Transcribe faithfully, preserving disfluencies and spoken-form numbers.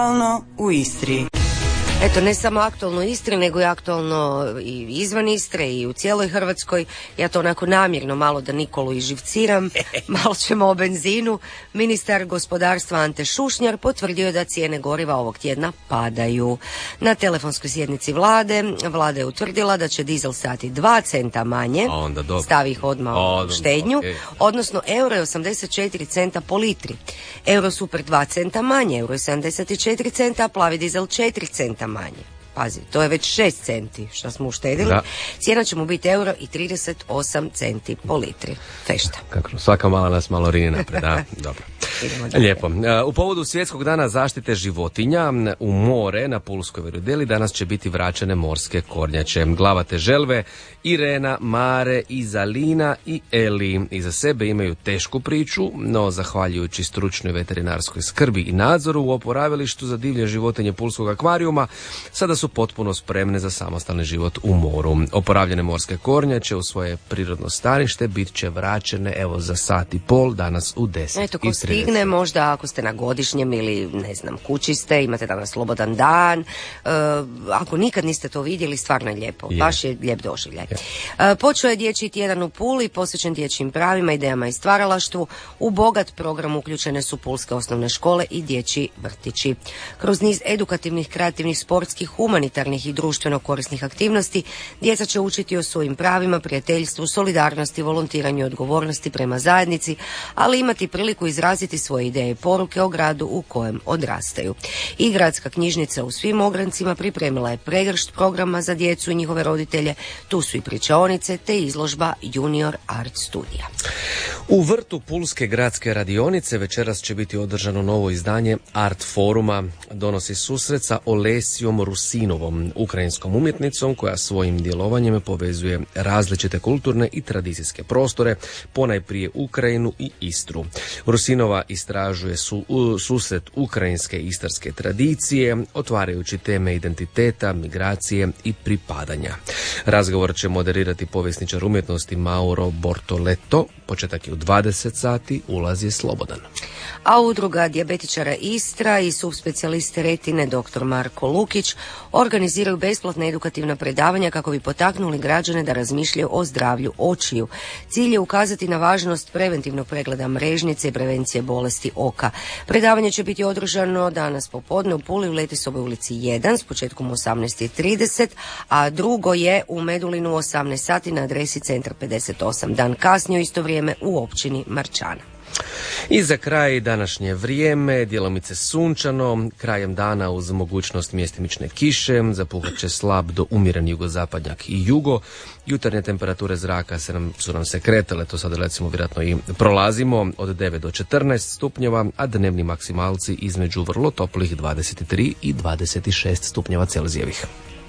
U Istri. Eto, ne samo aktualno u Istri, nego i aktualno i izvan Istre i u cijeloj Hrvatskoj. Ja to onako namjerno malo da Nikolu iživciram, malo ćemo o benzinu. Ministar gospodarstva Ante Šušnjar potvrdio je da cijene goriva ovog tjedna padaju. Na telefonskoj sjednici vlade, vlada je utvrdila da će dizel stati dva centa manje, stavi ih odmah u štednju, okay. Odnosno euro je osamdeset četiri centa po litri. Euro super dva centa manje, euro je sedamdeset četiri centa, a plavi dizel četiri centa manje. Pazi, to je već šest centi što smo uštedili. Da. Cijena će mu biti euro i trideset osam centi po litri. Fešta. Kako, svaka mala nas malo rini napred, da? Dobro. Lijepo. U povodu Svjetskog dana zaštite životinja u more na Pulskoj Verudeli danas će biti vraćene morske kornjače. Glava te želve, Irena, Mare, Izalina i Eli iza sebe imaju tešku priču, no zahvaljujući stručnoj veterinarskoj skrbi i nadzoru u oporavilištu za divlje životinje Pulskog akvarijuma, sada su potpuno spremne za samostalni život u moru. Oporavljene morske kornjače u svoje prirodno stanište bit će vraćene evo za sat i pol danas u deset. Eto, ko stigne, možda ako ste na godišnjem ili ne znam kući ste, imate danas slobodan dan, uh, ako nikad niste to vidjeli, stvarno je lijepo, je. Baš je lijep doživljaj. Uh, počeo je dječji tjedan u Puli, posvećen dječjim pravima, idejama i stvaralaštvu. U bogat program uključene su pulske osnovne škole i dječji vrtići. Kroz niz edukativnih, kreativnih, sportskih, humanitarnih i društveno korisnih aktivnosti djeca će učiti o svojim pravima, prijateljstvu, solidarnosti, volontiranju i odgovornosti prema zajednici, ali imati priliku izraziti svoje ideje i poruke o gradu u kojem odrastaju. I gradska knjižnica u svim ograncima pripremila je pregršt programa za djecu i njihove roditelje. Tu su i pričaonice te izložba Junior Art Studija. U vrtu Pulske gradske radionice večeras će biti održano novo izdanje Art Foruma. Donosi susret sa Olesijom Rusinovom, ukrajinskom umjetnicom koja svojim djelovanjem povezuje različite kulturne i tradicijske prostore, ponajprije Ukrajinu i Istru. Rusinova istražuje su, u, susret ukrajinske i istarske tradicije, otvarajući teme identiteta, migracije i pripadanja. Razgovor će moderirati povjesničar umjetnosti Mauro Bortoleto. Početak je u dvadeset sati, ulaz je slobodan. A udruga dijabetičara Istra i subspecijaliste retine dr. Marko Lukić organiziraju besplatna edukativna predavanja kako bi potaknuli građane da razmišljaju o zdravlju očiju. Cilj je ukazati na važnost preventivnog pregleda mrežnice i prevencije bolesti oka. Predavanje će biti održano danas popodne u Puli u Letisovoj ulici jedan s početkom u osamnaest i trideset, a drugo je u Medulinu u osamnaest sati na adresi Centar pedeset osam. Dan kasnije u isto vrijeme u općini Marčana. I za kraj današnje vrijeme, djelomice sunčano, krajem dana uz mogućnost mjestimične kiše, zapuhat će slab do umjeren jugozapadnjak i jugo. Jutarnje temperature zraka se nam, su nam se kretale, to sad recimo vjerojatno i prolazimo, od devet do četrnaest stupnjeva, a dnevni maksimalci između vrlo toplih dvadeset tri i dvadeset šest stupnjeva Celzijevih.